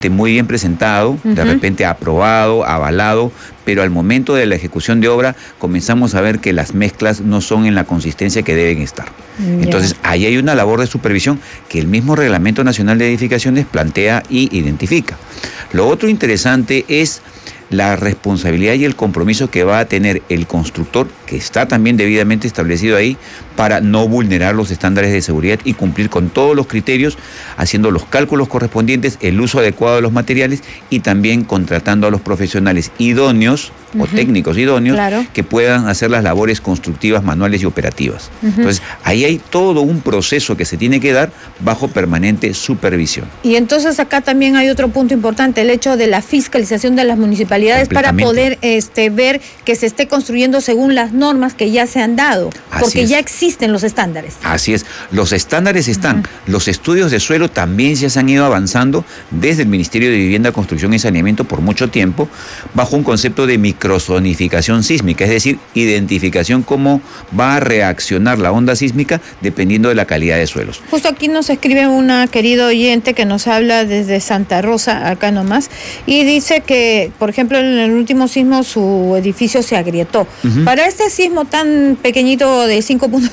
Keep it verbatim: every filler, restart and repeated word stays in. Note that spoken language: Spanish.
muy bien presentado, uh-huh. de repente aprobado, avalado, pero al momento de la ejecución de obra comenzamos a ver que las mezclas no son en la consistencia que deben estar. Yeah. Entonces, ahí hay una labor de supervisión que el mismo Reglamento Nacional de Edificaciones plantea y identifica. Lo otro interesante es la responsabilidad y el compromiso que va a tener el constructor, que está también debidamente establecido ahí, para no vulnerar los estándares de seguridad y cumplir con todos los criterios, haciendo los cálculos correspondientes, el uso adecuado de los materiales y también contratando a los profesionales idóneos uh-huh. o técnicos idóneos claro. que puedan hacer las labores constructivas, manuales y operativas. Uh-huh. Entonces, ahí hay todo un proceso que se tiene que dar bajo permanente supervisión. Y entonces acá también hay otro punto importante, el hecho de la fiscalización de las municipalidades para poder este, ver que se esté construyendo según las normas que ya se han dado, Así porque es. ya existen los estándares. Así es, los estándares están, uh-huh. los estudios de suelo también se han ido avanzando desde el Ministerio de Vivienda, Construcción y Saneamiento por mucho tiempo, bajo un concepto de microzonificación sísmica, es decir, identificación cómo va a reaccionar la onda sísmica dependiendo de la calidad de suelos. Justo aquí nos escribe una querida oyente que nos habla desde Santa Rosa, acá nomás, y dice que, por ejemplo, en el último sismo su edificio se agrietó. Uh-huh. Para este sismo tan pequeñito de cinco punto